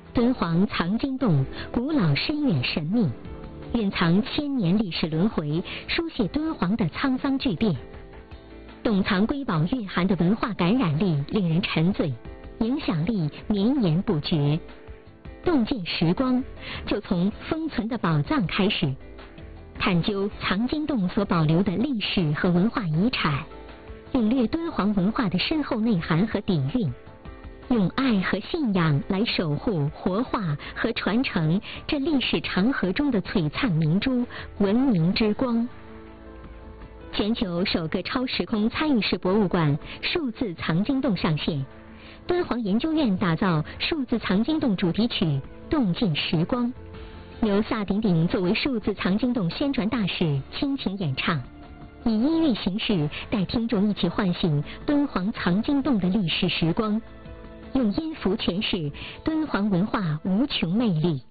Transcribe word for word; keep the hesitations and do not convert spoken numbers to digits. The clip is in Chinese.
敦煌藏经洞古老深远神秘，蕴藏千年历史轮回，书写敦煌的沧桑巨变。洞藏瑰宝蕴含的文化感染力令人沉醉，影响力绵延不绝。洞见时光，就从封存的宝藏开始，探究藏经洞所保留的历史和文化遗产，领略敦煌文化的深厚内涵和底蕴。用爱和信仰来守护、活化和传承这历史长河中的璀璨明珠——文明之光。全球首个超时空参与式博物馆——数字藏经洞上线，敦煌研究院打造数字藏经洞主题曲《洞见时光》，由萨顶顶作为数字藏经洞宣传大使倾情演唱，以音乐形式带听众一起唤醒敦煌藏经洞的历史时光，用音符诠释敦煌文化无穷魅力。